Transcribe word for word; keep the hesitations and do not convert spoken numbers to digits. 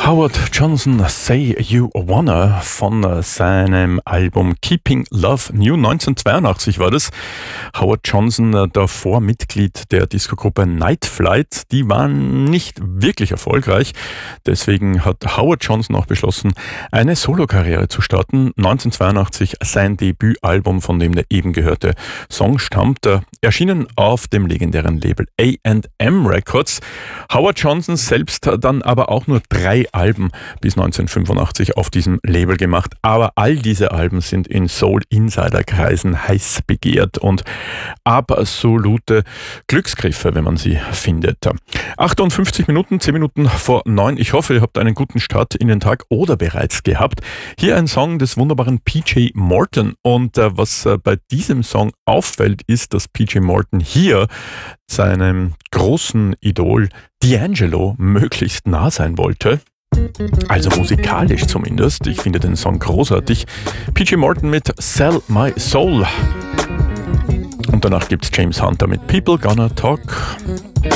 Howard Johnson, Say You Wanna von seinem Album Keeping Love New neunzehnhundertzweiundachtzig war das. Howard Johnson, davor Mitglied der Discogruppe Night Flight, die waren nicht wirklich erfolgreich. Deswegen hat Howard Johnson auch beschlossen, eine Solokarriere zu starten. neunzehnhundertzweiundachtzig sein Debütalbum, von dem der eben gehörte Song stammt, erschienen auf dem legendären Label A and M Records. Howard Johnson selbst dann aber auch nur drei Alben bis neunzehnhundertfünfundachtzig auf diesem Label gemacht, aber all diese Alben sind in Soul-Insider-Kreisen heiß begehrt und absolute Glücksgriffe, wenn man sie findet. achtundfünfzig Minuten, zehn Minuten vor neun. Ich hoffe, ihr habt einen guten Start in den Tag oder bereits gehabt. Hier ein Song des wunderbaren P J Morton, und äh, was äh, bei diesem Song auffällt, ist, dass P J Morton hier seinem großen Idol D'Angelo möglichst nah sein wollte. Also musikalisch zumindest. Ich finde den Song großartig. P J Morton mit Sell My Soul. Und danach gibt's James Hunter mit People Gonna Talk.